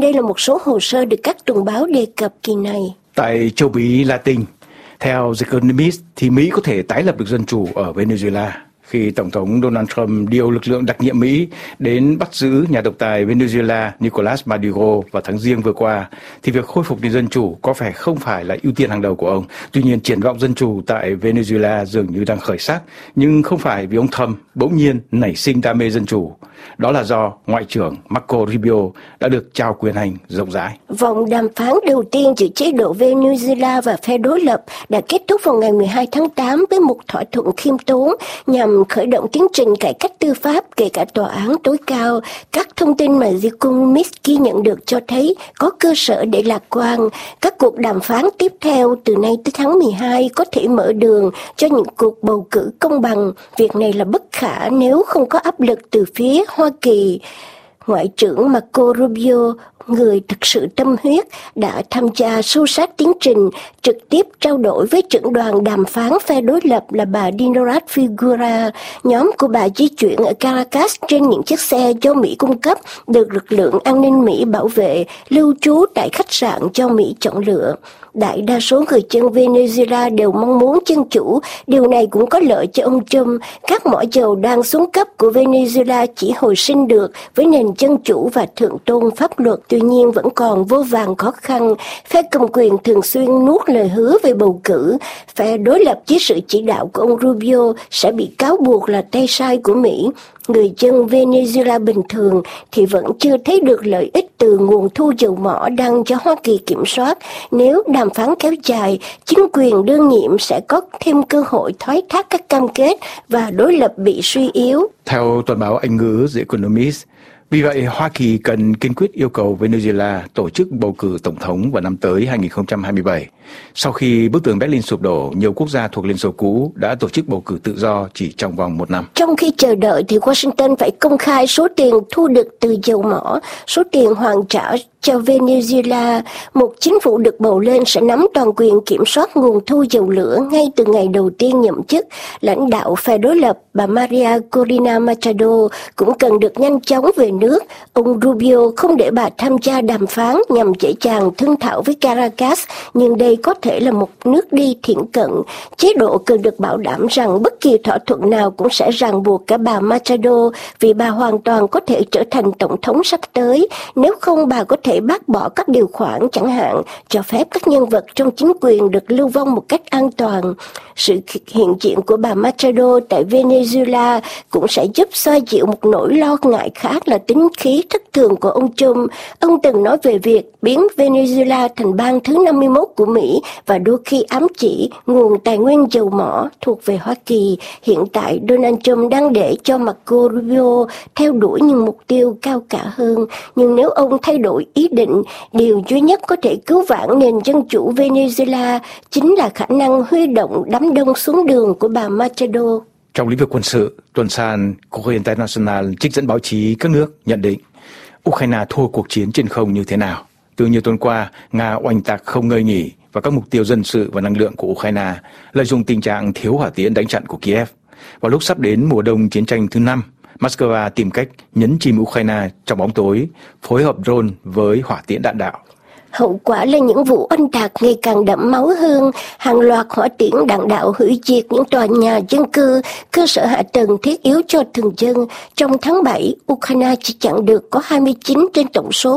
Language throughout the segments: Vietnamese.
đây là một số hồ sơ được các tuần báo đề cập kỳ này. Tại châu Mỹ Latin, theo The Economist, thì Mỹ có thể tái lập được dân chủ ở Venezuela. Khi Tổng thống Donald Trump điều lực lượng đặc nhiệm Mỹ đến bắt giữ nhà độc tài Venezuela Nicolas Maduro vào tháng Giêng vừa qua, thì việc khôi phục nền dân chủ có vẻ không phải là ưu tiên hàng đầu của ông. Tuy nhiên, triển vọng dân chủ tại Venezuela dường như đang khởi sắc, nhưng không phải vì ông Trump bỗng nhiên nảy sinh đam mê dân chủ. Đó là do Ngoại trưởng Marco Rubio đã được trao quyền hành rộng rãi. Vòng đàm phán đầu tiên giữa chế độ Venezuela và phe đối lập đã kết thúc vào ngày 12 tháng 8 với một thỏa thuận khiêm tốn nhằm khởi động tiến trình cải cách tư pháp, kể cả tòa án tối cao. Các thông tin mà The Economist ghi nhận được cho thấy có cơ sở để lạc quan. Các cuộc đàm phán tiếp theo từ nay tới tháng 12 có thể mở đường cho những cuộc bầu cử công bằng. Việc này là bất khả nếu không có áp lực từ phía Hoa Kỳ. Ngoại trưởng Marco Rubio, người thực sự tâm huyết, đã tham gia sâu sát tiến trình, trực tiếp trao đổi với trưởng đoàn đàm phán phe đối lập là bà Dinora Figuera. Nhóm của bà di chuyển ở Caracas trên những chiếc xe do Mỹ cung cấp, được lực lượng an ninh Mỹ bảo vệ, lưu trú tại khách sạn do Mỹ chọn lựa. Đại đa số người dân Venezuela đều mong muốn dân chủ, điều này cũng có lợi cho ông Trump. Các mỏ dầu đang xuống cấp của Venezuela chỉ hồi sinh được với nền dân chủ và thượng tôn pháp luật, tuy nhiên vẫn còn vô vàn khó khăn. Phe cầm quyền thường xuyên nuốt lời hứa về bầu cử. Phe đối lập dưới sự chỉ đạo của ông Rubio sẽ bị cáo buộc là tay sai của Mỹ. Người dân Venezuela bình thường thì vẫn chưa thấy được lợi ích từ nguồn thu dầu mỏ đang do Hoa Kỳ kiểm soát. Nếu đàm phán kéo dài, chính quyền đương nhiệm sẽ có thêm cơ hội thoái thác các cam kết và đối lập bị suy yếu. Theo tuần báo Anh ngữ The Economist, vì vậy Hoa Kỳ cần kiên quyết yêu cầu Venezuela tổ chức bầu cử tổng thống vào năm tới 2027. Sau khi bức tường Berlin sụp đổ, nhiều quốc gia thuộc Liên Xô cũ đã tổ chức bầu cử tự do chỉ trong vòng 1 năm. Trong khi chờ đợi thì Washington phải công khai số tiền thu được từ dầu mỏ, số tiền hoàn trả cho Venezuela. Một chính phủ được bầu lên sẽ nắm toàn quyền kiểm soát nguồn thu dầu lửa ngay từ ngày đầu tiên nhậm chức. Lãnh đạo phe đối lập bà Maria Corina Machado cũng cần được nhanh chóng về nước. Ông Rubio không để bà tham gia đàm phán nhằm dễ dàng thương thảo với Caracas, nhưng đây có thể là một nước đi thiển cận. Chế độ cần được bảo đảm rằng bất kỳ thỏa thuận nào cũng sẽ ràng buộc cả bà Machado, vì bà hoàn toàn có thể trở thành tổng thống sắp tới. Nếu không, bà có thể bác bỏ các điều khoản, chẳng hạn cho phép các nhân vật trong chính quyền được lưu vong một cách an toàn. Sự hiện diện của bà Machado tại Venezuela cũng sẽ giúp xoa dịu một nỗi lo ngại khác là tính khí thất thường của ông Trump. Ông từng nói về việc biến Venezuela thành bang thứ 51 của Mỹ và đôi khi ám chỉ nguồn tài nguyên dầu mỏ thuộc về Hoa Kỳ. Hiện tại, Donald Trump đang để cho Marco Rubio theo đuổi những mục tiêu cao cả hơn. Nhưng nếu ông thay đổi ý định, điều duy nhất có thể cứu vãn nền dân chủ Venezuela chính là khả năng huy động đám đông xuống đường của bà Machado. Trong lĩnh vực quân sự, tuần san Corriere International trích dẫn báo chí các nước nhận định Ukraine thua cuộc chiến trên không như thế nào. Từ nhiều tuần qua, Nga oanh tạc không ngơi nghỉ vào các mục tiêu dân sự và năng lượng của Ukraine, lợi dụng tình trạng thiếu hỏa tiễn đánh chặn của Kiev. Vào lúc sắp đến mùa đông chiến tranh thứ 5, Moscow tìm cách nhấn chìm Ukraine trong bóng tối, phối hợp drone với hỏa tiễn đạn đạo. Hậu quả là những vụ oanh tạc ngày càng đẫm máu hơn, hàng loạt hỏa tiễn đạn đạo hủy diệt những tòa nhà dân cư, cơ sở hạ tầng thiết yếu cho thường dân. Trong tháng 7, Ukraine chỉ chặn được có 29 trên tổng số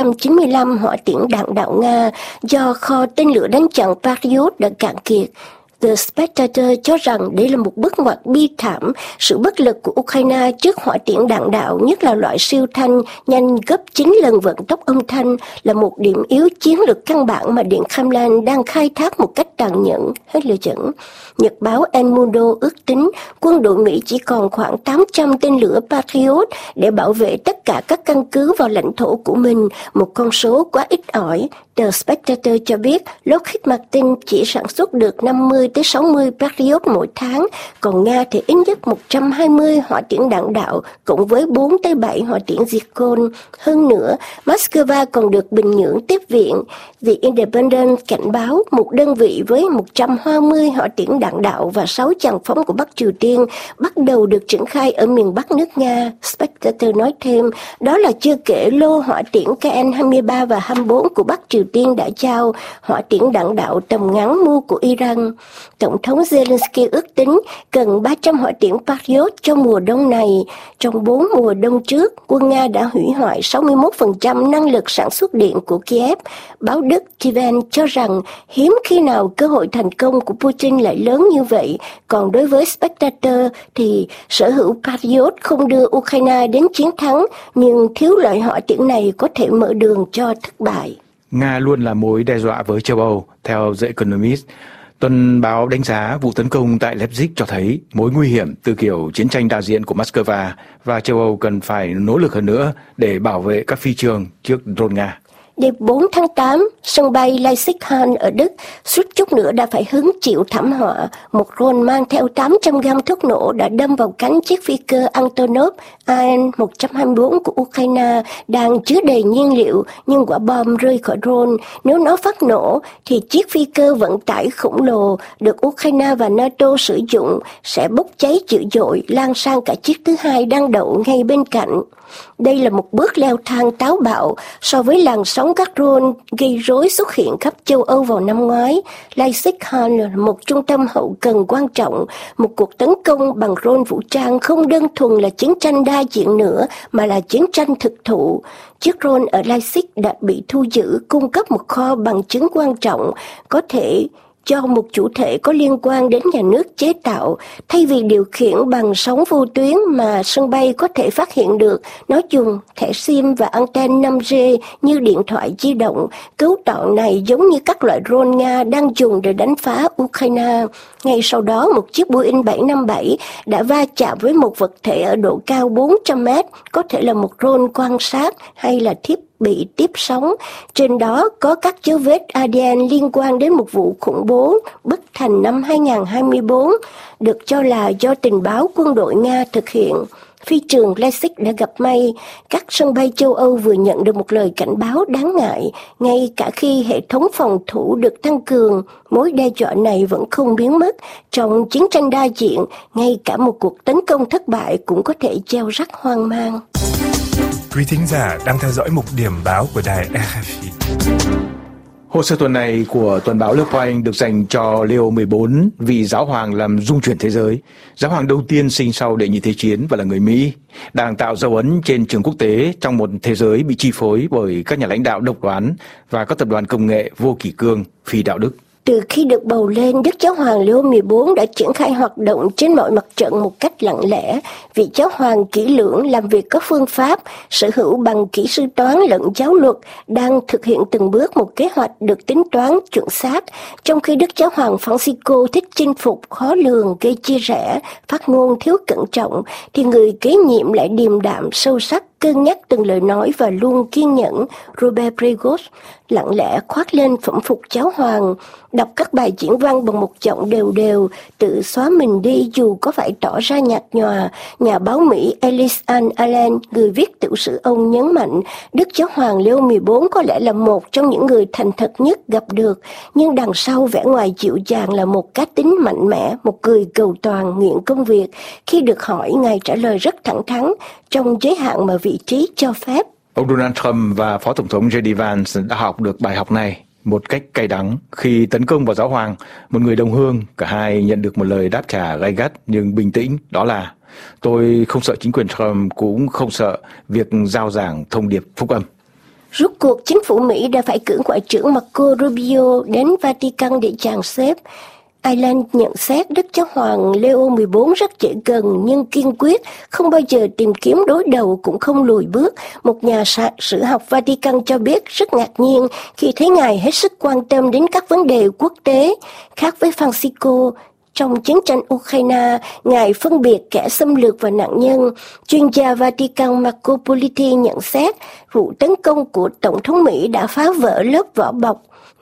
195 hỏa tiễn đạn đạo Nga do kho tên lửa đánh chặn Patriot đã cạn kiệt. The Spectator cho rằng đây là một bước ngoặt bi thảm, sự bất lực của Ukraine trước hỏa tiễn đạn đạo, nhất là loại siêu thanh nhanh gấp 9 lần vận tốc âm thanh, là một điểm yếu chiến lược căn bản mà Điện Kremlin đang khai thác một cách tàn nhẫn. Hết lời dẫn. Nhật báo El Mundo ước tính quân đội Mỹ chỉ còn khoảng 800 tên lửa Patriot để bảo vệ tất cả các căn cứ vào lãnh thổ của mình, một con số quá ít ỏi. The Spectator cho biết Lockheed Martin chỉ sản xuất được 50 tới 60 Patriot mỗi tháng, còn Nga thì ít nhất 120 hỏa tiễn đạn đạo cộng với 4 tới 7 hỏa tiễn Zircon. Hơn nữa, Moscow còn được Bình Nhưỡng tiếp viện. The Independent cảnh báo một đơn vị với 120 hỏa tiễn đạn đạo và 6 tràng phóng của Bắc Triều Tiên bắt đầu được triển khai ở miền Bắc nước Nga. Spectator nói thêm, đó là chưa kể lô hỏa tiễn KN-23 và 24 của Bắc Triều Tiên đã trao, hỏa tiễn đạn đạo tầm ngắn mua của Iran. Tổng thống Zelensky ước tính cần 300 hỏa tiễn Patriot cho mùa đông này. Trong 4 mùa đông trước, quân Nga đã hủy hoại 61% năng lực sản xuất điện của Kiev. Báo Đức Tivan cho rằng hiếm khi nào cơ hội thành công của Putin lại lớn như vậy. Còn đối với Spectator thì sở hữu Patriot không đưa Ukraine đến chiến thắng, nhưng thiếu loại hỏa tiễn này có thể mở đường cho thất bại. Nga luôn là mối đe dọa với châu Âu, theo The Economist. Tuần báo đánh giá vụ tấn công tại Leipzig cho thấy mối nguy hiểm từ kiểu chiến tranh đa diện của Moscow và châu Âu cần phải nỗ lực hơn nữa để bảo vệ các phi trường trước drone Nga. Đêm 4 tháng 8, sân bay Leipzig ở Đức suýt chút nữa đã phải hứng chịu thảm họa. Một drone mang theo 800 gam thuốc nổ đã đâm vào cánh chiếc phi cơ Antonov An-124 của Ukraine đang chứa đầy nhiên liệu, nhưng quả bom rơi khỏi drone. Nếu nó phát nổ, thì chiếc phi cơ vận tải khổng lồ được Ukraine và NATO sử dụng sẽ bốc cháy dữ dội, lan sang cả chiếc thứ hai đang đậu ngay bên cạnh. Đây là một bước leo thang táo bạo so với làn sóng các drone gây rối xuất hiện khắp châu Âu vào năm ngoái. Leipzig là một trung tâm hậu cần quan trọng. Một cuộc tấn công bằng drone vũ trang không đơn thuần là chiến tranh đa diện nữa, mà là chiến tranh thực thụ. Chiếc drone ở Leipzig đã bị thu giữ, cung cấp một kho bằng chứng quan trọng, có thể cho một chủ thể có liên quan đến nhà nước chế tạo. Thay vì điều khiển bằng sóng vô tuyến mà sân bay có thể phát hiện được, nó dùng thẻ SIM và anten 5G như điện thoại di động. Cấu tạo này giống như các loại drone Nga đang dùng để đánh phá Ukraine. Ngay sau đó, một chiếc Boeing 757 đã va chạm với một vật thể ở độ cao 400 mét, có thể là một drone quan sát hay là thiết bị tiếp sóng. Trên đó có các dấu vết ADN liên quan đến một vụ khủng bố bất thành năm 2024, được cho là do tình báo quân đội Nga thực hiện. Phi trường Leipzig đã gặp may. Các sân bay châu Âu vừa nhận được một lời cảnh báo đáng ngại. Ngay cả khi hệ thống phòng thủ được tăng cường, mối đe dọa này vẫn không biến mất. Trong chiến tranh đa diện, ngay cả một cuộc tấn công thất bại cũng có thể gieo rắc hoang mang. Quý thính giả đang theo dõi mục điểm báo của đài RFI. Hồ sơ tuần này của tuần báo Le Point được dành cho Leo 14 vì giáo hoàng làm rung chuyển thế giới. Giáo hoàng đầu tiên sinh sau Đệ nhị Thế chiến và là người Mỹ, đang tạo dấu ấn trên trường quốc tế trong một thế giới bị chi phối bởi các nhà lãnh đạo độc đoán và các tập đoàn công nghệ vô kỷ cương, phi đạo đức. Từ khi được bầu lên, Đức Giáo hoàng Leo 14 đã triển khai hoạt động trên mọi mặt trận một cách lặng lẽ. Vị Giáo hoàng kỹ lưỡng, làm việc có phương pháp, sở hữu bằng kỹ sư toán lẫn giáo luật, đang thực hiện từng bước một kế hoạch được tính toán chuẩn xác. Trong khi Đức Giáo hoàng Francisco thích chinh phục, khó lường, gây chia rẽ, phát ngôn thiếu cẩn trọng, thì người kế nhiệm lại điềm đạm, sâu sắc, cân nhắc từng lời nói và luôn kiên nhẫn. Robert Prevost lặng lẽ khoác lên phẩm phục giáo hoàng, đọc các bài diễn văn bằng một giọng đều đều, tự xóa mình đi dù có phải tỏ ra nhạt nhòa. Nhà báo Mỹ Ellis Ann Allen, người viết tiểu sử ông, nhấn mạnh Đức Giáo hoàng Leo 14 có lẽ là một trong những người thành thật nhất gặp được, nhưng đằng sau vẻ ngoài dịu dàng là một cá tính mạnh mẽ, một người cầu toàn, nghiện công việc. Khi được hỏi, Ngài trả lời rất thẳng thắn, trong giới hạn mà vị trí cho phép. Ông Donald Trump và Phó Tổng thống JD Vance đã học được bài học này một cách cay đắng khi tấn công vào giáo hoàng, một người đồng hương. Cả hai nhận được một lời đáp trả gay gắt nhưng bình tĩnh, đó là: tôi không sợ chính quyền Trump, cũng không sợ việc rao giảng thông điệp phúc âm. Rút cuộc, chính phủ Mỹ đã phải cử Ngoại trưởng Marco Rubio đến Vatican để dàn xếp. Ireland nhận xét Đức Giáo hoàng Leo 14 rất dễ gần nhưng kiên quyết, không bao giờ tìm kiếm đối đầu cũng không lùi bước. Một nhà sử học Vatican cho biết rất ngạc nhiên khi thấy Ngài hết sức quan tâm đến các vấn đề quốc tế. Khác với Francisco, trong chiến tranh Ukraine, Ngài phân biệt kẻ xâm lược và nạn nhân. Chuyên gia Vatican Marco Politi nhận xét vụ tấn công của Tổng thống Mỹ đã phá vỡ lớp vỏ bọc, một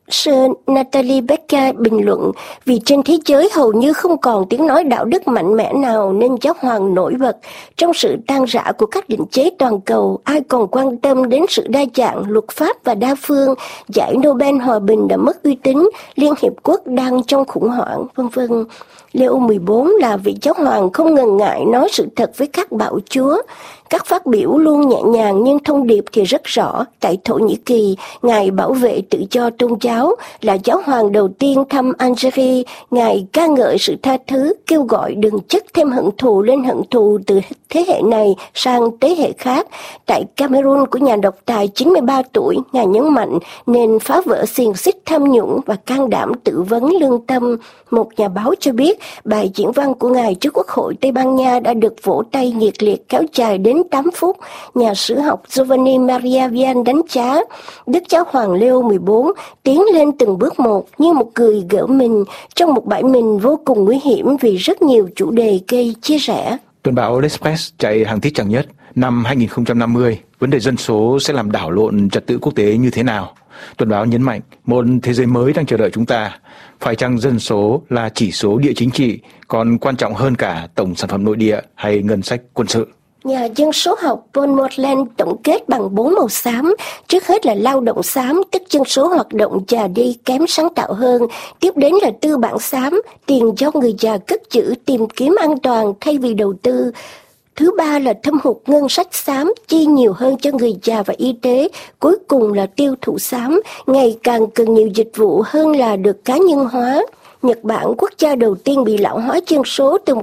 Sir Natalie Becker bình luận, vì trên thế giới hầu như không còn tiếng nói đạo đức mạnh mẽ nào nên giáo hoàng nổi bật. Trong sự tan rã của các định chế toàn cầu, ai còn quan tâm đến sự đa dạng, luật pháp và đa phương, giải Nobel Hòa bình đã mất uy tín, Liên Hiệp Quốc đang trong khủng hoảng, v.v. Leo 14 là vị giáo hoàng không ngần ngại nói sự thật với các bạo chúa. Các phát biểu luôn nhẹ nhàng nhưng thông điệp thì rất rõ. Tại Thổ Nhĩ Kỳ, Ngài bảo vệ tự do tôn giáo, là giáo hoàng đầu tiên thăm Algeria. Ngài ca ngợi sự tha thứ, kêu gọi đừng chất thêm hận thù lên hận thù từ thế hệ này sang thế hệ khác. Tại Cameroon của nhà độc tài 93 tuổi, Ngài nhấn mạnh nên phá vỡ xiềng xích tham nhũng và can đảm tự vấn lương tâm. Một nhà báo cho biết bài diễn văn của Ngài trước Quốc hội Tây Ban Nha đã được vỗ tay nhiệt liệt kéo dài đến 8 phút. Nhà sử học Giovanni Maria Vian đánh giá Đức Giáo hoàng Leo 14 tiến lên từng bước một như một người gỡ mình trong một bãi mình vô cùng nguy hiểm vì rất nhiều chủ đề gây chia rẽ. Tuần báo L'Express chạy hàng tiết trang nhất. Năm 2050, vấn đề dân số sẽ làm đảo lộn trật tự quốc tế như thế nào? Tuần báo nhấn mạnh một thế giới mới đang chờ đợi chúng ta. Phải chăng dân số là chỉ số địa chính trị còn quan trọng hơn cả tổng sản phẩm nội địa hay ngân sách quân sự? Nhà dân số học Paul Morland tổng kết bằng 4 màu xám. Trước hết là lao động xám, tức dân số hoạt động già đi kém sáng tạo hơn. Tiếp đến là tư bản xám, tiền do người già cất giữ tìm kiếm an toàn thay vì đầu tư. Thứ ba là thâm hụt ngân sách xám, chi nhiều hơn cho người già và y tế. Cuối cùng là tiêu thụ xám, ngày càng cần nhiều dịch vụ hơn là được cá nhân hóa. Nhật Bản, quốc gia đầu tiên bị lão hóa dân số từ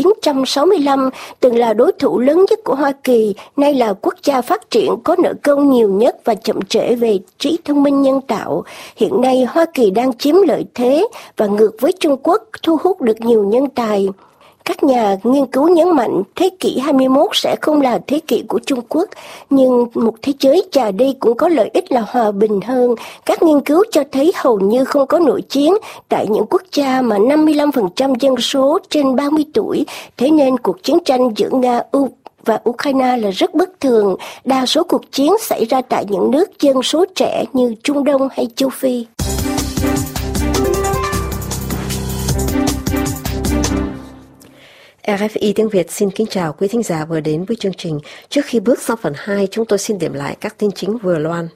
1965, từng là đối thủ lớn nhất của Hoa Kỳ, nay là quốc gia phát triển có nợ công nhiều nhất và chậm trễ về trí thông minh nhân tạo. Hiện nay, Hoa Kỳ đang chiếm lợi thế và ngược với Trung Quốc thu hút được nhiều nhân tài. Các nhà nghiên cứu nhấn mạnh thế kỷ 21 sẽ không là thế kỷ của Trung Quốc, nhưng một thế giới già đi cũng có lợi ích là hòa bình hơn. Các nghiên cứu cho thấy hầu như không có nội chiến tại những quốc gia mà 55% dân số trên 30 tuổi, thế nên cuộc chiến tranh giữa Nga và Ukraine là rất bất thường. Đa số cuộc chiến xảy ra tại những nước dân số trẻ như Trung Đông hay châu Phi. RFI tiếng Việt xin kính chào quý thính giả vừa đến với chương trình. Trước khi bước sang phần 2, chúng tôi xin điểm lại các tin chính vừa loan.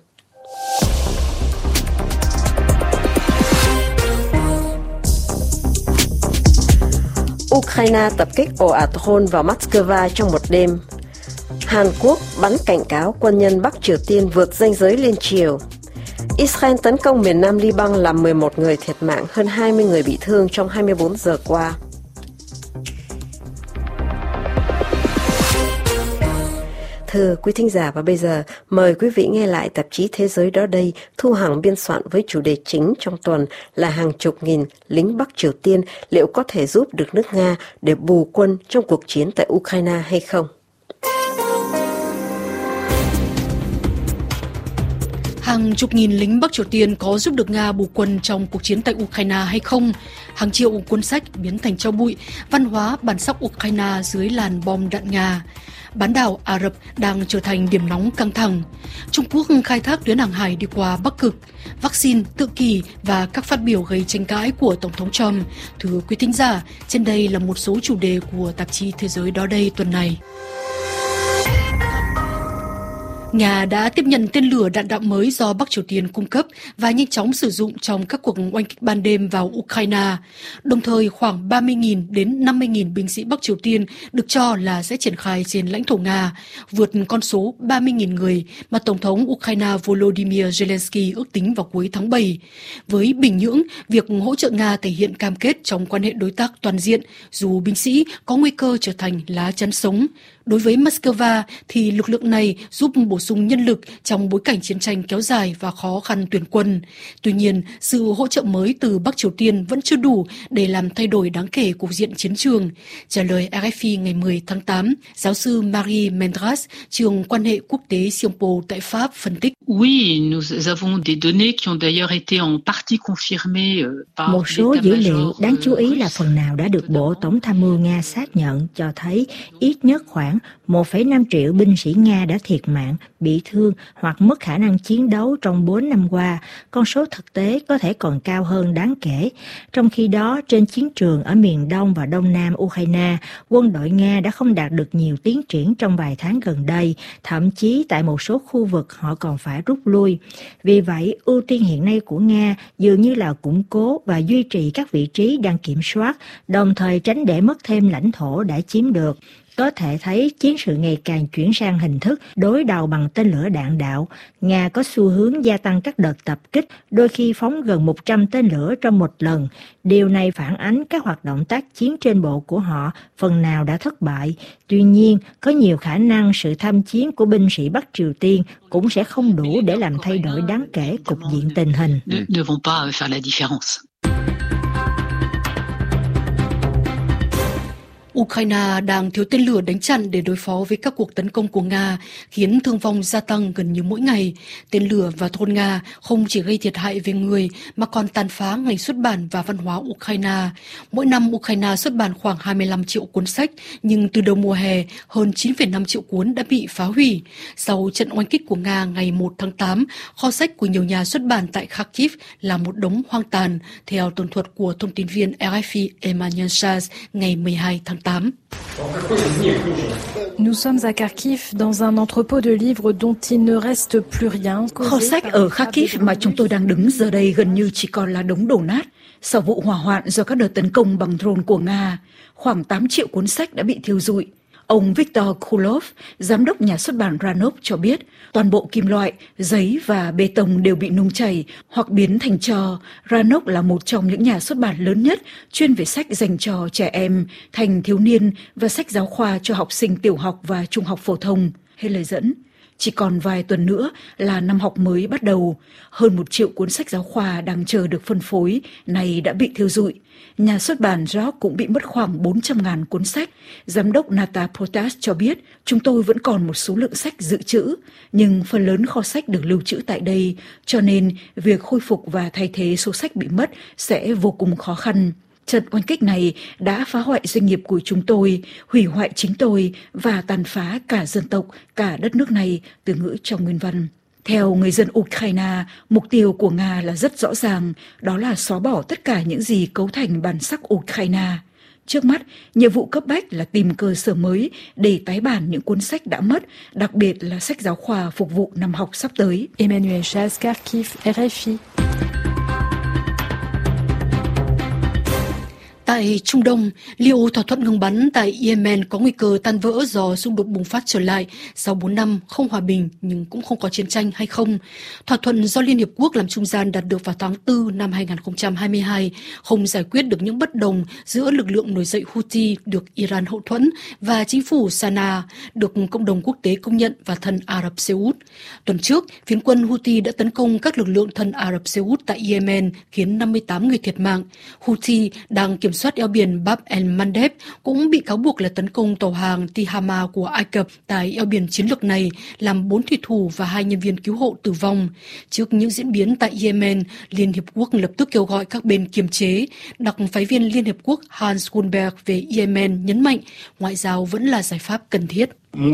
Ukraine tập kích ồ ạt drone vào Moscow trong một đêm. Hàn Quốc bắn cảnh cáo quân nhân Bắc Triều Tiên vượt ranh giới liên triều. Israel tấn công miền Nam Liban làm 11 người thiệt mạng, hơn 20 người bị thương trong 24 giờ qua. Thưa quý thính giả, và bây giờ mời quý vị nghe lại tạp chí Thế giới đó đây, Thu Hằng biên soạn với chủ đề chính trong tuần là hàng chục nghìn lính Bắc Triều Tiên liệu có thể giúp được nước Nga để bù quân trong cuộc chiến tại Ukraine hay không? Hàng chục nghìn lính Bắc Triều Tiên có giúp được Nga bù quân trong cuộc chiến tại Ukraine hay không? Hàng triệu cuốn sách biến thành tro bụi, văn hóa bản sắc Ukraine dưới làn bom đạn Nga. Bán đảo Ả Rập đang trở thành điểm nóng căng thẳng. Trung Quốc khai thác tuyến hàng hải đi qua Bắc Cực. Vaccine, tự kỷ và các phát biểu gây tranh cãi của Tổng thống Trump. Thưa quý thính giả, trên đây là một số chủ đề của tạp chí Thế giới đó đây tuần này. Nga đã tiếp nhận tên lửa đạn đạo mới do Bắc Triều Tiên cung cấp và nhanh chóng sử dụng trong các cuộc oanh kích ban đêm vào Ukraine. Đồng thời, khoảng 30.000 đến 50.000 binh sĩ Bắc Triều Tiên được cho là sẽ triển khai trên lãnh thổ Nga, vượt con số 30.000 người mà Tổng thống Ukraine Volodymyr Zelensky ước tính vào cuối tháng 7. Với Bình Nhưỡng, việc hỗ trợ Nga thể hiện cam kết trong quan hệ đối tác toàn diện, dù binh sĩ có nguy cơ trở thành lá chắn sống. Đối với Moscow thì lực lượng này giúp bổ sung nhân lực trong bối cảnh chiến tranh kéo dài và khó khăn tuyển quân. Tuy nhiên, sự hỗ trợ mới từ Bắc Triều Tiên vẫn chưa đủ để làm thay đổi đáng kể cục diện chiến trường. Trả lời RFI ngày 10 tháng 8, giáo sư Marie Mendras, trường quan hệ quốc tế Sciences Po tại Pháp phân tích. Một số dữ liệu đáng chú ý là phần nào đã được Bộ Tổng tham mưu Nga xác nhận cho thấy ít nhất khoảng 1,5 triệu binh sĩ Nga đã thiệt mạng, bị thương hoặc mất khả năng chiến đấu trong 4 năm qua. Con số thực tế có thể còn cao hơn đáng kể. Trong khi đó, trên chiến trường ở miền Đông và Đông Nam Ukraine, quân đội Nga đã không đạt được nhiều tiến triển trong vài tháng gần đây, thậm chí tại một số khu vực họ còn phải rút lui. Vì vậy, ưu tiên hiện nay của Nga dường như là củng cố và duy trì các vị trí đang kiểm soát, đồng thời tránh để mất thêm lãnh thổ đã chiếm được. Có thể thấy chiến sự ngày càng chuyển sang hình thức đối đầu bằng tên lửa đạn đạo. Nga có xu hướng gia tăng các đợt tập kích, đôi khi phóng gần 100 tên lửa trong một lần. Điều này phản ánh các hoạt động tác chiến trên bộ của họ phần nào đã thất bại. Tuy nhiên, có nhiều khả năng sự tham chiến của binh sĩ Bắc Triều Tiên cũng sẽ không đủ để làm thay đổi đáng kể cục diện tình hình. Ukraine đang thiếu tên lửa đánh chặn để đối phó với các cuộc tấn công của Nga, khiến thương vong gia tăng gần như mỗi ngày. Tên lửa và drone Nga không chỉ gây thiệt hại về người mà còn tàn phá ngành xuất bản và văn hóa Ukraine. Mỗi năm Ukraine xuất bản khoảng 25 triệu cuốn sách, nhưng từ đầu mùa hè, hơn 9,5 triệu cuốn đã bị phá hủy. Sau trận oanh kích của Nga ngày 1 tháng 8, kho sách của nhiều nhà xuất bản tại Kharkiv là một đống hoang tàn, theo tường thuật của thông tin viên RFI Emmanuel Chaz ngày 12 tháng 8. Nous sommes à Kharkiv dans un entrepôt de livres dont il ne reste plus rien. Kho sách ở Kharkiv mà chúng tôi đang đứng giờ đây gần như chỉ còn là đống đổ nát. Sau vụ hỏa hoạn do các đợt tấn công bằng drone của Nga, khoảng 8 triệu cuốn sách đã bị thiêu rụi. Ông Viktor Kulov, giám đốc nhà xuất bản Ranov cho biết, toàn bộ kim loại, giấy và bê tông đều bị nung chảy hoặc biến thành tro. Ranov là một trong những nhà xuất bản lớn nhất chuyên về sách dành cho trẻ em, thanh thiếu niên và sách giáo khoa cho học sinh tiểu học và trung học phổ thông. Hết lời dẫn. Chỉ còn vài tuần nữa là năm học mới bắt đầu. Hơn 1 triệu cuốn sách giáo khoa đang chờ được phân phối, này đã bị thiêu rụi. Nhà xuất bản Rock cũng bị mất khoảng 400.000 cuốn sách. Giám đốc Nata Protas cho biết, chúng tôi vẫn còn một số lượng sách dự trữ, nhưng phần lớn kho sách được lưu trữ tại đây, cho nên việc khôi phục và thay thế số sách bị mất sẽ vô cùng khó khăn. Trận oanh kích này đã phá hoại doanh nghiệp của chúng tôi, hủy hoại chính tôi và tàn phá cả dân tộc, cả đất nước này, từ ngữ trong nguyên văn. Theo người dân Ukraine, mục tiêu của Nga là rất rõ ràng, đó là xóa bỏ tất cả những gì cấu thành bản sắc Ukraine. Trước mắt, nhiệm vụ cấp bách là tìm cơ sở mới để tái bản những cuốn sách đã mất, đặc biệt là sách giáo khoa phục vụ năm học sắp tới. Emmanuel Chaz, Kharkiv, RFI. Tại Trung Đông, liệu thỏa thuận ngừng bắn tại Yemen có nguy cơ tan vỡ do xung đột bùng phát trở lại sau 4 năm không hòa bình nhưng cũng không có chiến tranh hay không? Thỏa thuận do Liên Hiệp Quốc làm trung gian đạt được vào tháng 4 năm 2022 không giải quyết được những bất đồng giữa lực lượng nổi dậy Houthi được Iran hậu thuẫn và chính phủ Sanaa được cộng đồng quốc tế công nhận và thân Ả Rập Xê Út. Tuần trước, phiến quân Houthi đã tấn công các lực lượng thân Ả Rập Xê Út tại Yemen khiến 58 người thiệt mạng. Houthi đang kiểm soát eo biển Bab el-Mandeb cũng bị cáo buộc là tấn công tàu hàng Tihama của Ai Cập tại eo biển chiến lược này, làm 4 thủy thủ và 2 nhân viên cứu hộ tử vong. Trước những diễn biến tại Yemen, Liên Hiệp Quốc lập tức kêu gọi các bên kiềm chế. Đặc phái viên Liên Hiệp Quốc Hans Gunberg về Yemen nhấn mạnh ngoại giao vẫn là giải pháp cần thiết.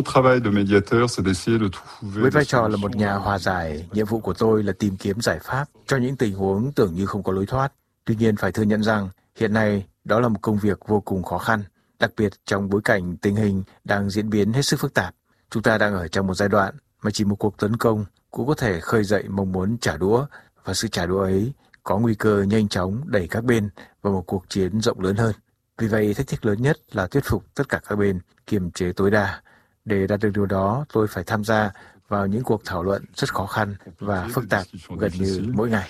Với vai trò là một nhà hòa giải, nhiệm vụ của tôi là tìm kiếm giải pháp cho những tình huống tưởng như không có lối thoát. Tuy nhiên phải thừa nhận rằng hiện nay đó là một công việc vô cùng khó khăn, đặc biệt trong bối cảnh tình hình đang diễn biến hết sức phức tạp. Chúng ta đang ở trong một giai đoạn mà chỉ một cuộc tấn công cũng có thể khơi dậy mong muốn trả đũa, và sự trả đũa ấy có nguy cơ nhanh chóng đẩy các bên vào một cuộc chiến rộng lớn hơn. Vì vậy, thách thức lớn nhất là thuyết phục tất cả các bên kiềm chế tối đa. Để đạt được điều đó, tôi phải tham gia vào những cuộc thảo luận rất khó khăn và phức tạp gần như mỗi ngày.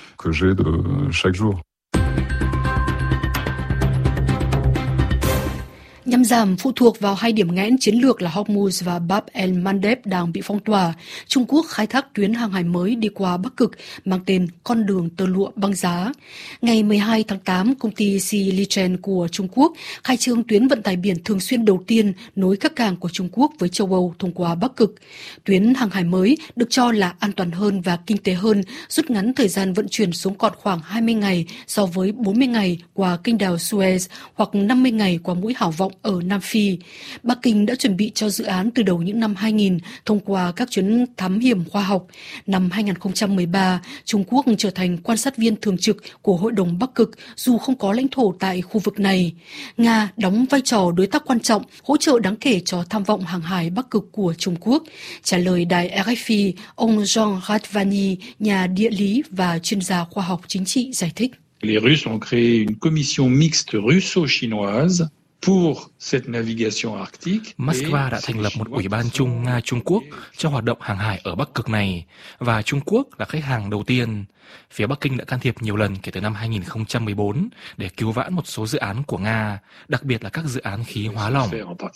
Nhằm giảm phụ thuộc vào hai điểm nghẽn chiến lược là Hormuz và Bab el-Mandeb đang bị phong tỏa, Trung Quốc khai thác tuyến hàng hải mới đi qua Bắc Cực mang tên con đường tơ lụa băng giá. Ngày 12 tháng 8, công ty Sea Lichen của Trung Quốc khai trương tuyến vận tải biển thường xuyên đầu tiên nối các cảng của Trung Quốc với châu Âu thông qua Bắc Cực. Tuyến hàng hải mới được cho là an toàn hơn và kinh tế hơn, rút ngắn thời gian vận chuyển xuống còn khoảng 20 ngày so với 40 ngày qua kênh đào Suez hoặc 50 ngày qua mũi Hảo Vọng ở Nam Phi. Bắc Kinh đã chuẩn bị cho dự án từ đầu những năm 2000 thông qua các chuyến thám hiểm khoa học. Năm 2013, Trung Quốc trở thành quan sát viên thường trực của Hội đồng Bắc Cực dù không có lãnh thổ tại khu vực này. Nga đóng vai trò đối tác quan trọng, hỗ trợ đáng kể cho tham vọng hàng hải Bắc Cực của Trung Quốc. Trả lời đài RFI, ông Jean Radvani, nhà địa lý và chuyên gia khoa học chính trị giải thích. Les Russes ont créé une commission mixte russo-chinoise pour cette navigation arctique. Moscow đã thành lập một ủy ban chung Nga-Trung Quốc cho hoạt động hàng hải ở Bắc Cực này, và Trung Quốc là khách hàng đầu tiên. Phía Bắc Kinh đã can thiệp nhiều lần kể từ năm 2014 để cứu vãn một số dự án của Nga, đặc biệt là các dự án khí hóa lỏng.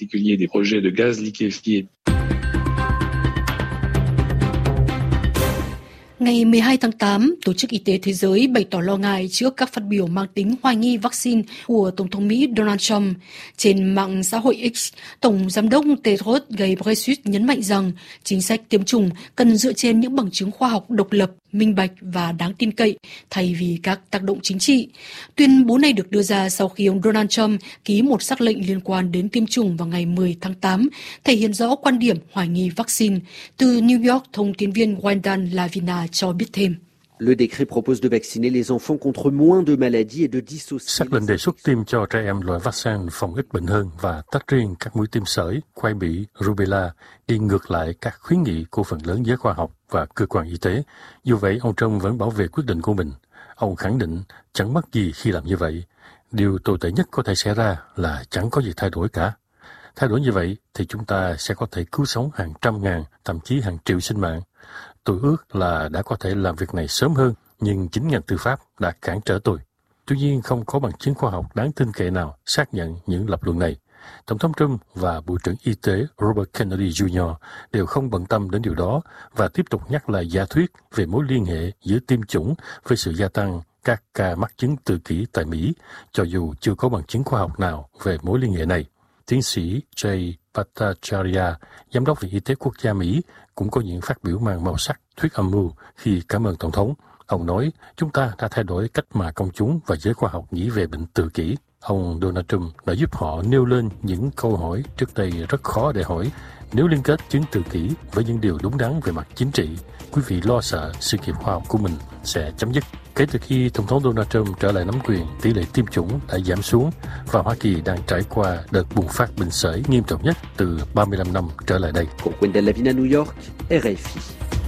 Ngày 12 tháng 8, Tổ chức Y tế Thế giới bày tỏ lo ngại trước các phát biểu mang tính hoài nghi vaccine của Tổng thống Mỹ Donald Trump. Trên mạng xã hội X, Tổng Giám đốc Tedros Ghebreyesus nhấn mạnh rằng chính sách tiêm chủng cần dựa trên những bằng chứng khoa học độc lập, minh bạch và đáng tin cậy thay vì các tác động chính trị. Tuyên bố này được đưa ra sau khi ông Donald Trump ký một sắc lệnh liên quan đến tiêm chủng vào ngày 10 tháng 8, thể hiện rõ quan điểm hoài nghi vaccine. Từ New York, thông tin viên Wendan Lavina cho biết thêm. Le décret propose de vacciner les enfants contre moins de maladies et de dissocier. Sắc lệnh đề xuất tiêm cho trẻ em loại vaccine phòng ít bệnh hơn và tách riêng các mũi tiêm sởi, quai bị, rubella, đi ngược lại các khuyến nghị của phần lớn giới khoa học và cơ quan y tế. Dù vậy, ông Trump vẫn bảo vệ quyết định của mình. Ông khẳng định chẳng mất gì khi làm như vậy. Điều tồi tệ nhất có thể xảy ra là chẳng có gì thay đổi cả. Thay đổi như vậy thì chúng ta sẽ có thể cứu sống hàng trăm ngàn, thậm chí hàng triệu sinh mạng. Tôi ước là đã có thể làm việc này sớm hơn, nhưng chính ngành tư pháp đã cản trở tôi. Tuy nhiên, không có bằng chứng khoa học đáng tin cậy nào xác nhận những lập luận này. Tổng thống Trump và Bộ trưởng Y tế Robert Kennedy Jr. đều không bận tâm đến điều đó và tiếp tục nhắc lại giả thuyết về mối liên hệ giữa tiêm chủng với sự gia tăng các ca mắc chứng tự kỷ tại Mỹ, cho dù chưa có bằng chứng khoa học nào về mối liên hệ này. Tiến sĩ Jay Bhattacharya, Giám đốc Viện Y tế Quốc gia Mỹ, cũng có những phát biểu mang màu sắc thuyết âm mưu khi cảm ơn Tổng thống. Ông nói, chúng ta đã thay đổi cách mà công chúng và giới khoa học nghĩ về bệnh tự kỷ. Ông Donald Trump đã giúp họ nêu lên những câu hỏi trước đây rất khó để hỏi. Nếu liên kết chứng tự kỷ với những điều đúng đắn về mặt chính trị, quý vị lo sợ sự nghiệp khoa học của mình sẽ chấm dứt. Kể từ khi Tổng thống Donald Trump trở lại nắm quyền, tỷ lệ tiêm chủng đã giảm xuống và Hoa Kỳ đang trải qua đợt bùng phát bệnh sởi nghiêm trọng nhất từ 35 năm trở lại đây. Wendan Lavina, New York, RFI.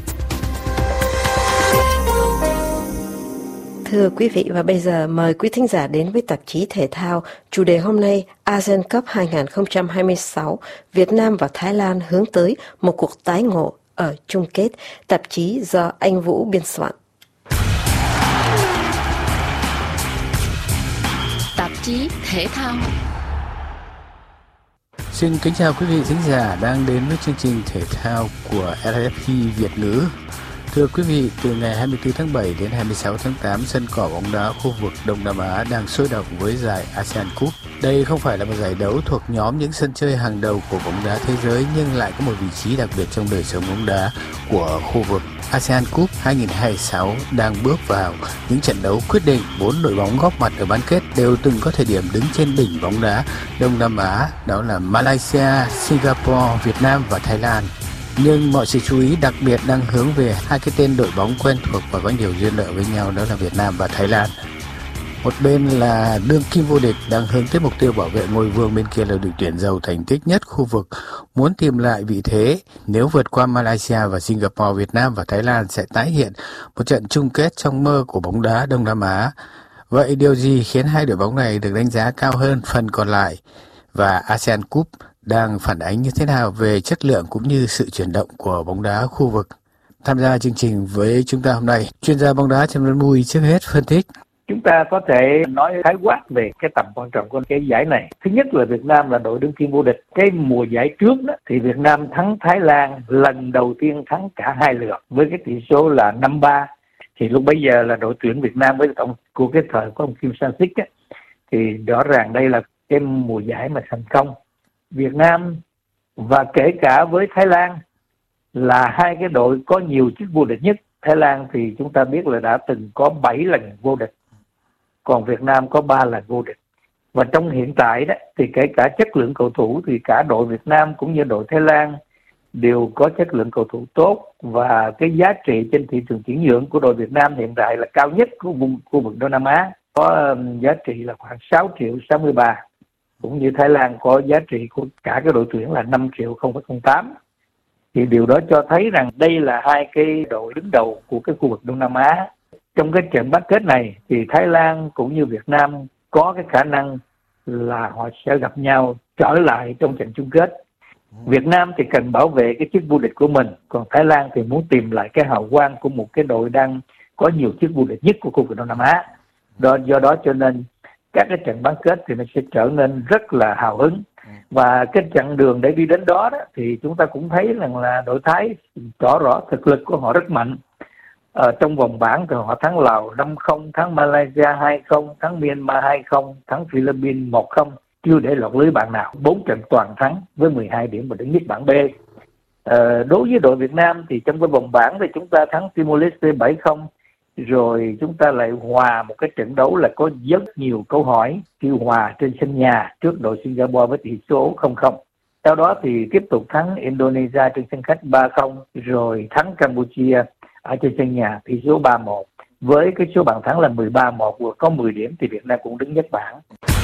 Thưa quý vị, và bây giờ mời quý thính giả đến với tạp chí thể thao. Chủ đề hôm nay, ASEAN Cup 2026, Việt Nam và Thái Lan hướng tới một cuộc tái ngộ ở chung kết. Tạp chí do anh Vũ biên soạn. Tạp chí thể thao. Xin kính chào quý vị thính giả đang đến với chương trình thể thao của RFI Việt ngữ. Thưa quý vị, từ ngày 24 tháng 7 đến 26 tháng 8, sân cỏ bóng đá khu vực Đông Nam Á đang sôi động với giải ASEAN Cup. Đây không phải là một giải đấu thuộc nhóm những sân chơi hàng đầu của bóng đá thế giới, nhưng lại có một vị trí đặc biệt trong đời sống bóng đá của khu vực. ASEAN Cup 2026 đang bước vào những trận đấu quyết định. 4 đội bóng góp mặt ở bán kết đều từng có thời điểm đứng trên đỉnh bóng đá Đông Nam Á, đó là Malaysia, Singapore, Việt Nam và Thái Lan. Nhưng mọi sự chú ý đặc biệt đang hướng về hai cái tên đội bóng quen thuộc và có nhiều duyên nợ với nhau, đó là Việt Nam và Thái Lan. Một bên là đương kim vô địch đang hướng tới mục tiêu bảo vệ ngôi vương, bên kia là đội tuyển giàu thành tích nhất khu vực muốn tìm lại vị thế. Nếu vượt qua Malaysia và Singapore, Việt Nam và Thái Lan sẽ tái hiện một trận chung kết trong mơ của bóng đá Đông Nam Á. Vậy điều gì khiến hai đội bóng này được đánh giá cao hơn phần còn lại? Và ASEAN Cup đang phản ánh như thế nào về chất lượng cũng như sự chuyển động của bóng đá khu vực? Tham gia chương trình với chúng ta hôm nay, chuyên gia bóng đá Trần Văn Mùi trước hết phân tích. Chúng ta có thể nói khái quát về cái tầm quan trọng của cái giải này. Thứ nhất là Việt Nam là đội đương kim vô địch. Cái mùa giải trước đó thì Việt Nam thắng Thái Lan lần đầu tiên, thắng cả hai lượt với cái tỷ số là 5-3. Thì lúc bấy giờ là đội tuyển Việt Nam với tổng của cái thời của ông Kim Sang-sik á, thì rõ ràng đây là cái mùa giải mà thành công. Việt Nam và kể cả với Thái Lan là hai cái đội có nhiều chức vô địch nhất. Thái Lan thì chúng ta biết là đã từng có 7 lần vô địch, còn Việt Nam có 3 lần vô địch. Và trong hiện tại đó thì kể cả chất lượng cầu thủ thì cả đội Việt Nam cũng như đội Thái Lan đều có chất lượng cầu thủ tốt, và cái giá trị trên thị trường chuyển nhượng của đội Việt Nam hiện tại là cao nhất của vùng khu vực Đông Nam Á, có giá trị là khoảng 6 triệu 63, cũng như Thái Lan có giá trị của cả cái đội tuyển là 5 triệu 0,08. Thì điều đó cho thấy rằng đây là hai cái đội đứng đầu của cái khu vực Đông Nam Á. Trong cái trận bán kết này thì Thái Lan cũng như Việt Nam có cái khả năng là họ sẽ gặp nhau trở lại trong trận chung kết. Việt Nam thì cần bảo vệ cái chức vô địch của mình, còn Thái Lan thì muốn tìm lại cái hào quang của một cái đội đang có nhiều chức vô địch nhất của khu vực Đông Nam Á. Do đó cho nên các cái trận bán kết thì nó sẽ trở nên rất là hào hứng. Và cái chặng đường để đi đến đó, thì chúng ta cũng thấy rằng là đội Thái tỏ rõ thực lực của họ rất mạnh. Trong vòng bảng thì họ thắng Lào 5-0, thắng Malaysia 2-0, thắng Myanmar 2-0, thắng Philippines 1-0, chưa để lọt lưới bạn nào. 4 trận toàn thắng với 12 điểm và đứng nhất bảng B. Đối với đội Việt Nam thì trong cái vòng bảng thì chúng ta thắng Timor-Leste 7-0, rồi chúng ta lại hòa một cái trận đấu là có rất nhiều câu hỏi khi hòa trên sân nhà trước đội Singapore với tỷ số 0-0. Sau đó thì tiếp tục thắng Indonesia trên sân khách 3-0, rồi thắng Campuchia ở trên sân nhà tỷ số 3-1. Với cái số bàn thắng là 13-1 vừa có 10 điểm thì Việt Nam cũng đứng nhất bảng.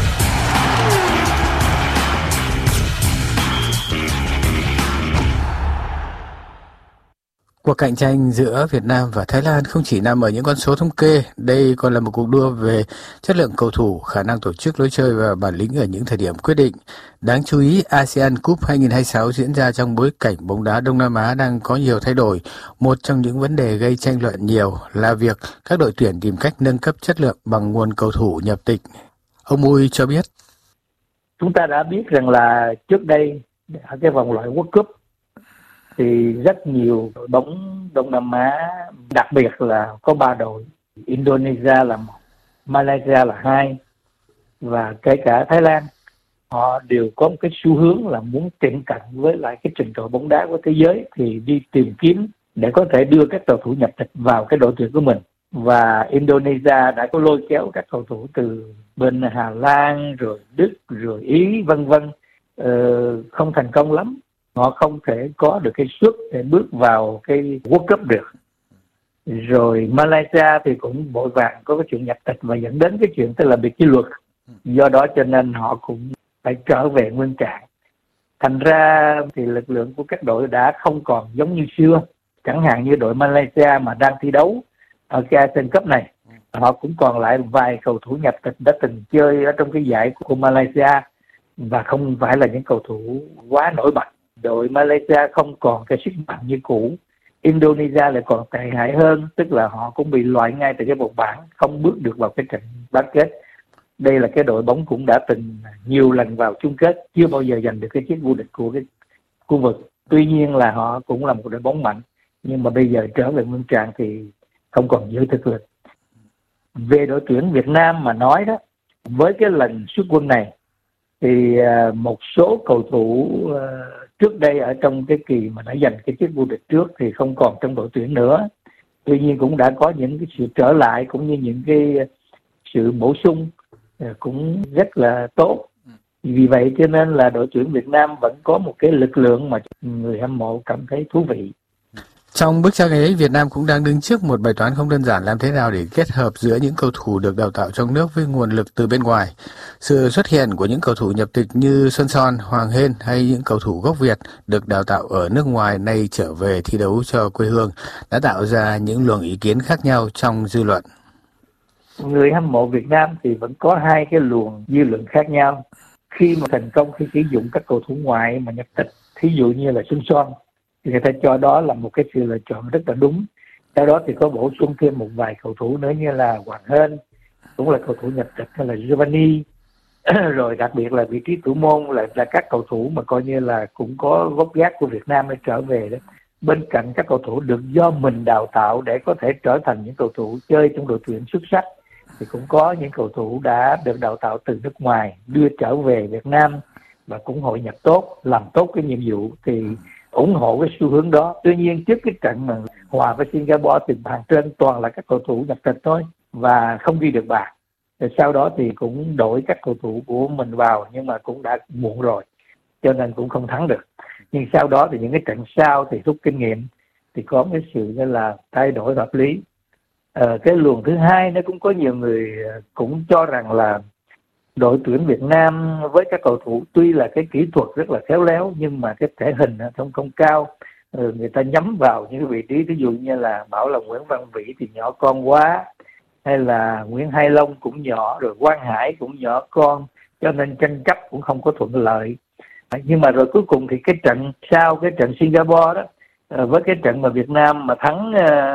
Cuộc cạnh tranh giữa Việt Nam và Thái Lan không chỉ nằm ở những con số thống kê, đây còn là một cuộc đua về chất lượng cầu thủ, khả năng tổ chức lối chơi và bản lĩnh ở những thời điểm quyết định. Đáng chú ý, ASEAN Cup 2026 diễn ra trong bối cảnh bóng đá Đông Nam Á đang có nhiều thay đổi. Một trong những vấn đề gây tranh luận nhiều là việc các đội tuyển tìm cách nâng cấp chất lượng bằng nguồn cầu thủ nhập tịch. Ông Mui cho biết. Chúng ta đã biết rằng là trước đây ở cái vòng loại World Cup thì rất nhiều đội bóng Đông Nam Á, đặc biệt là có 3 đội, Indonesia là 1, Malaysia là 2 và kể cả Thái Lan, họ đều có một cái xu hướng là muốn tiệm cận với lại cái trình độ bóng đá của thế giới, thì đi tìm kiếm để có thể đưa các cầu thủ nhập tịch vào cái đội tuyển của mình. Và Indonesia đã có lôi kéo các cầu thủ từ bên Hà Lan, rồi Đức, rồi Ý, vân vân, không thành công lắm. Họ không thể có được cái suất để bước vào cái World Cup được. Rồi Malaysia thì cũng vội vàng có cái chuyện nhập tịch và dẫn đến cái chuyện tức là bị kỷ luật. Do đó cho nên họ cũng phải trở về nguyên trạng. Thành ra thì lực lượng của các đội đã không còn giống như xưa. Chẳng hạn như đội Malaysia mà đang thi đấu ở cái ASEAN Cup này, họ cũng còn lại vài cầu thủ nhập tịch đã từng chơi ở trong cái giải của Malaysia và không phải là những cầu thủ quá nổi bật. Đội Malaysia không còn cái sức mạnh như cũ. Indonesia lại còn tệ hại hơn, tức là họ cũng bị loại ngay từ cái vòng bảng, không bước được vào cái trận bán kết. Đây là cái đội bóng cũng đã từng nhiều lần vào chung kết, chưa bao giờ giành được cái chiếc vô địch của cái khu vực. Tuy nhiên là họ cũng là một đội bóng mạnh, nhưng mà bây giờ trở về nguyên trạng thì không còn giữ thực lực. Về đội tuyển Việt Nam mà nói đó, với cái lần xuất quân này thì một số cầu thủ trước đây ở trong cái kỳ mà đã giành cái chức vô địch trước thì không còn trong đội tuyển nữa. Tuy nhiên cũng đã có những cái sự trở lại cũng như những cái sự bổ sung cũng rất là tốt. Vì vậy cho nên là đội tuyển Việt Nam vẫn có một cái lực lượng mà người hâm mộ cảm thấy thú vị. Trong bức tranh ấy, Việt Nam cũng đang đứng trước một bài toán không đơn giản, làm thế nào để kết hợp giữa những cầu thủ được đào tạo trong nước với nguồn lực từ bên ngoài. Sự xuất hiện của những cầu thủ nhập tịch như Xuân Son, Hoàng Hên hay những cầu thủ gốc Việt được đào tạo ở nước ngoài nay trở về thi đấu cho quê hương đã tạo ra những luồng ý kiến khác nhau trong dư luận. Người hâm mộ Việt Nam thì vẫn có hai cái luồng dư luận khác nhau. Khi mà thành công khi sử dụng các cầu thủ ngoại mà nhập tịch, thí dụ như là Xuân Son, thì người ta cho đó là một cái sự lựa chọn rất là đúng. Sau đó thì có bổ sung thêm một vài cầu thủ nữa như là Hoàng Hên, cũng là cầu thủ nhập tịch, hay là Giovanni, rồi đặc biệt là vị trí thủ môn là các cầu thủ mà coi như là cũng có gốc gác của Việt Nam để trở về đó. Bên cạnh các cầu thủ được do mình đào tạo để có thể trở thành những cầu thủ chơi trong đội tuyển xuất sắc, thì cũng có những cầu thủ đã được đào tạo từ nước ngoài đưa trở về Việt Nam và cũng hội nhập tốt, làm tốt cái nhiệm vụ, thì ủng hộ cái xu hướng đó. Tuy nhiên trước cái trận mà hòa với Singapore thì bàn trên toàn là các cầu thủ nhập tịch thôi và không ghi được bàn. Rồi sau đó thì cũng đổi các cầu thủ của mình vào, nhưng mà cũng đã muộn rồi, cho nên cũng không thắng được. Nhưng sau đó thì những cái trận sau thì rút kinh nghiệm, thì có cái sự như là thay đổi hợp lý. Cái luồng thứ hai nó cũng có nhiều người cũng cho rằng là đội tuyển Việt Nam với các cầu thủ tuy là cái kỹ thuật rất là khéo léo, nhưng mà cái thể hình không cao. Người ta nhắm vào những cái vị trí, ví dụ như là bảo là Nguyễn Văn Vĩ thì nhỏ con quá, hay là Nguyễn Hai Long cũng nhỏ, rồi Quang Hải cũng nhỏ con, cho nên tranh chấp cũng không có thuận lợi. Nhưng mà rồi cuối cùng thì cái trận sau cái trận Singapore đó, với cái trận mà Việt Nam mà thắng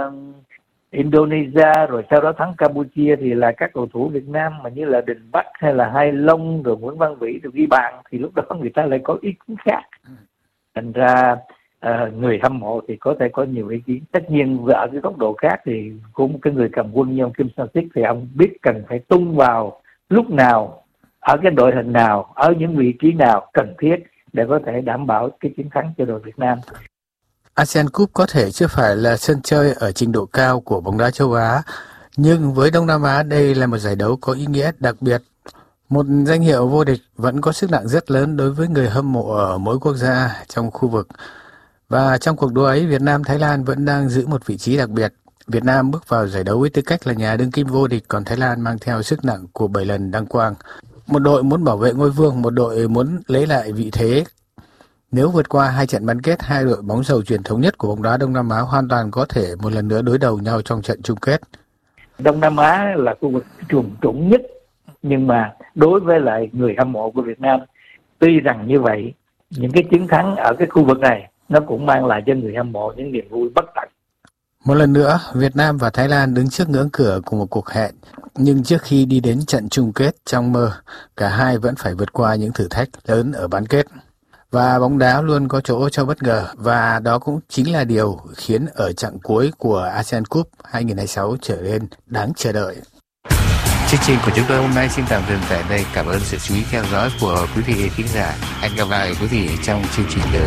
Indonesia rồi sau đó thắng Campuchia, thì là các cầu thủ Việt Nam mà như là Đình Bắc hay là Hai Long rồi Nguyễn Văn Vĩ rồi ghi bàn, thì lúc đó người ta lại có ý kiến khác. Thành ra người hâm mộ thì có thể có nhiều ý kiến. Tất nhiên ở cái góc độ khác thì cũng cái người cầm quân như ông Kim Sang-sik thì ông biết cần phải tung vào lúc nào, ở cái đội hình nào, ở những vị trí nào cần thiết để có thể đảm bảo cái chiến thắng cho đội Việt Nam. ASEAN Cup có thể chưa phải là sân chơi ở trình độ cao của bóng đá châu Á, nhưng với Đông Nam Á đây là một giải đấu có ý nghĩa đặc biệt. Một danh hiệu vô địch vẫn có sức nặng rất lớn đối với người hâm mộ ở mỗi quốc gia trong khu vực. Và trong cuộc đua ấy, Việt Nam Thái Lan vẫn đang giữ một vị trí đặc biệt. Việt Nam bước vào giải đấu với tư cách là nhà đương kim vô địch, còn Thái Lan mang theo sức nặng của 7 lần đăng quang. Một đội muốn bảo vệ ngôi vương, một đội muốn lấy lại vị thế. Nếu vượt qua hai trận bán kết, hai đội bóng rổ truyền thống nhất của bóng đá Đông Nam Á hoàn toàn có thể một lần nữa đối đầu nhau trong trận chung kết. Đông Nam Á là khu vực trùng trũng nhất, nhưng mà đối với lại người hâm mộ của Việt Nam, tuy rằng như vậy, những cái chiến thắng ở cái khu vực này nó cũng mang lại cho người hâm mộ những niềm vui bất tận. Một lần nữa, Việt Nam và Thái Lan đứng trước ngưỡng cửa của một cuộc hẹn, nhưng trước khi đi đến trận chung kết trong mơ, cả hai vẫn phải vượt qua những thử thách lớn ở bán kết. Và bóng đá luôn có chỗ cho bất ngờ, và đó cũng chính là điều khiến ở chặng cuối của ASEAN Cup 2026 trở nên đáng chờ đợi. Chương trình của chúng tôi hôm nay xin tạm dừng tại đây. Cảm ơn sự chú ý theo dõi của quý vị khán giả. Hẹn gặp lại quý vị trong chương trình tới.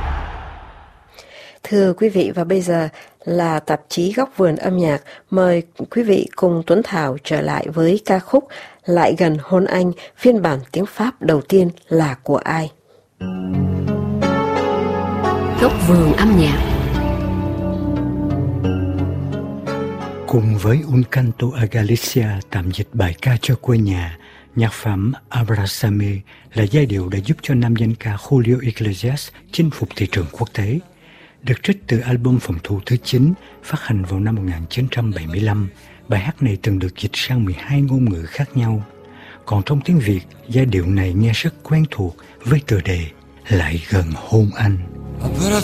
Thưa quý vị, và bây giờ là tạp chí Góc Vườn Âm Nhạc. Mời quý vị cùng Tuấn Thảo trở lại với ca khúc Lại Gần Hôn Anh, phiên bản tiếng Pháp đầu tiên là của ai? Góc Vườn Âm Nhạc. Cùng với Un Canto a Galicia tạm dịch bài ca cho quê nhà, nhạc phẩm Abrázame là giai điệu đã giúp cho nam danh ca Julio Iglesias chinh phục thị trường quốc tế. Được trích từ album phòng thu thứ 9, phát hành vào năm 1975, bài hát này từng được dịch sang 12 ngôn ngữ khác nhau. Còn trong tiếng Việt, giai điệu này nghe rất quen thuộc với tựa đề Lại Gần Hôn Anh.